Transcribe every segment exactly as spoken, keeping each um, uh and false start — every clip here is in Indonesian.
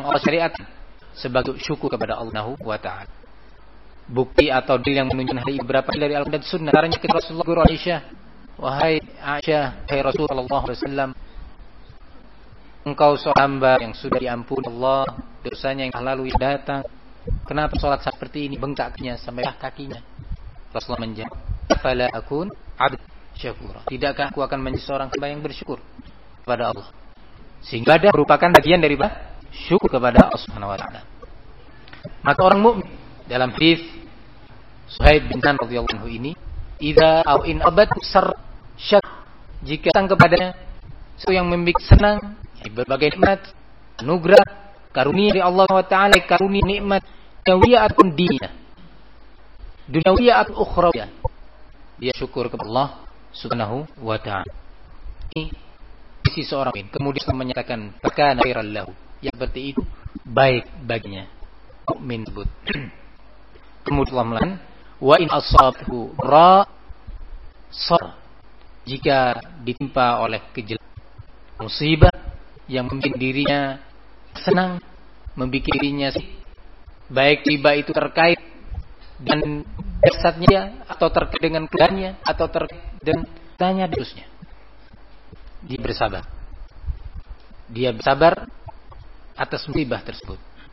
Allah syariatkan sebagai syukur kepada Allah wa ta'ala. Bukti atau dalil yang menunjukkan hal ini beberapa dari Al-Quran dan Sunnah. Caranya ketika Rasulullah guru Aisyah, wahai Aisyah, hai Rasulullah sallallahu alaihi wasallam, engkau seorang hamba yang sudah diampuni Allah dosanya yang lalu yang datang. Kenapa sholat seperti ini? Bengkaknya sampai kakinya. Rasulullah menjawab, "Fala akun 'abd syakura." Tidakkah aku akan menjadi seorang hamba yang bersyukur kepada Allah? Sehingga ibadah merupakan bagian dari syukur kepada Allah Subhanahu wa taala. Maka orang mukmin dalam hadis Suhaib bin Sinan radhiyallahu anhu ini, "Idza aw in abad sar syak," jika datang kepadanya sesuatu yang membuat senang, berbagai nikmat, anugerah, karunia dari Allah Subhanahu wa taala, karunia nikmat dunia ataupun diniyah, dunia atau ukhrawiyah, dia syukur kepada Allah Subhanahu wa taala. Ini sisi seorang mukmin. Kemudian menyatakan fakana khairan lahu, yang seperti itu baik baginya mukmin tersebut. Kemudian Allah melan wa in asabhu ra sar, jika ditimpa oleh kejelekan musibah yang membuat dirinya senang, membuat dirinya baik tiba itu terkait dengan jasadnya atau terkait dengan keadaannya atau terkait dengan tanya terusnya, dia bersabar, dia bersabar atas musibah tersebut,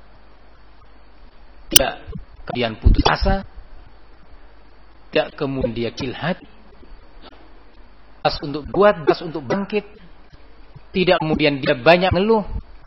tidak kemudian putus asa, tidak kemudian dia kecil hati, pas untuk buat, pas untuk bangkit, tidak kemudian dia banyak ngeluh,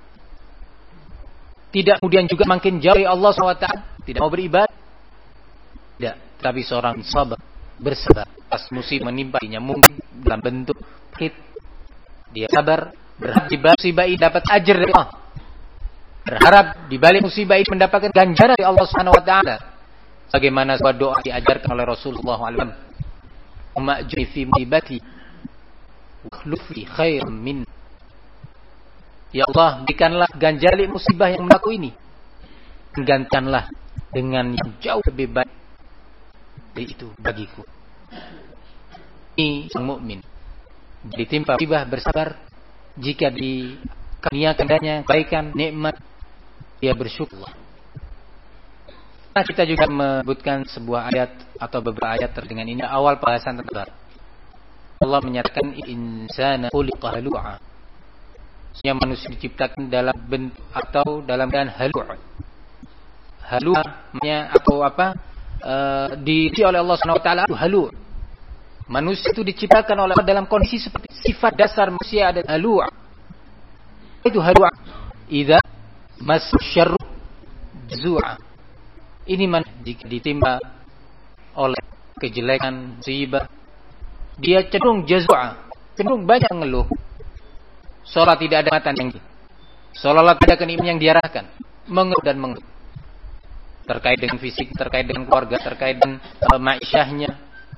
tidak kemudian juga makin jauh dari Allah subhanahu wa taala, tidak mau beribadah, tidak, tapi seorang sabar, bersabar pas musibah menimpanya, mungkin dalam bentuk sakit, dia sabar, berharap musibah ini dapat ajar dari Allah, berharap di balik musibah ini mendapatkan ganjaran dari Allah subhanahu wa taala, bagaimana sebuah doa diajarkan oleh Rasulullah shallallahu alaihi wasallam, "Ma'juri fi musibati wa khlufi khairan min." Ya Allah, berikanlah ganjaran musibah yang melaku ini, gantikanlah dengan yang jauh lebih baik dari itu bagiku. Ini sang mukmin ditimpa musibah bersabar, jika dikaruniakan padanya kebaikan, nikmat, dia bersyukur. Nah, kita juga menyebutkan sebuah ayat atau beberapa ayat dengan ini awal pembahasan tentang Allah menyatakan insana khuliqa halu'a, yang manusia diciptakan dalam bentuk atau dalam keadaan halu'. Halu' namanya atau apa? E, diri oleh Allah Subhanahu wa taala itu halu'. Manusia itu diciptakan oleh Allah dalam kondisi seperti sifat dasar manusia ada halu'. Itu halu'. Idza masyarru jazua. Ini man jika ditimpa oleh kejelekan, musibah, dia cenderung jazua, cenderung banyak ngeluh. Seolah tidak ada matan yang seolah tidak ada kenikmatan yang diarahkan, mengeluh dan mengeluh terkait dengan fisik, terkait dengan keluarga, terkait dengan uh, ma'isyahnya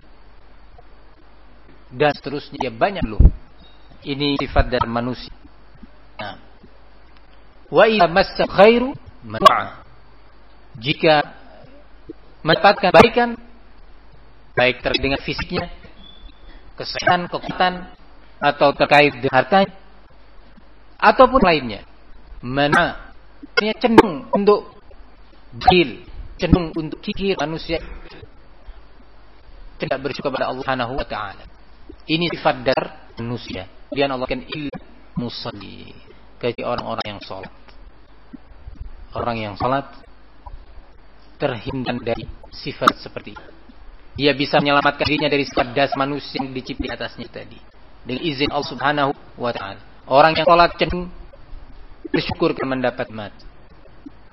dan seterusnya, dia banyak ngeluh. Ini sifat dari manusia. Nah, wa idza massa khairu man'a, jika mendapatkan kebaikan, baik terkait dengan fisiknya, kesehatan, kekuatan, atau terkait dengan hartanya ataupun lainnya, mana dia cenderung untuk gil, cenderung untuk kikir, manusia tidak bersyukur kepada Allah Subhanahu wa taala. Ini sifat dasar manusia. Kemudian Allah kan il musalli, kecuali orang-orang yang salat. Orang yang salat terhindar dari sifat seperti itu. Dia bisa menyelamatkan dirinya dari sifat dasar manusia yang dicipta atasnya tadi dengan izin Allah Subhanahu wa taala. Orang yang salat cenderung bersyukur karena mendapat mat.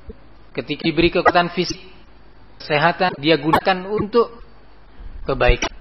Ketika diberi kekuatan fisik, kesehatan, dia gunakan untuk kebaikan.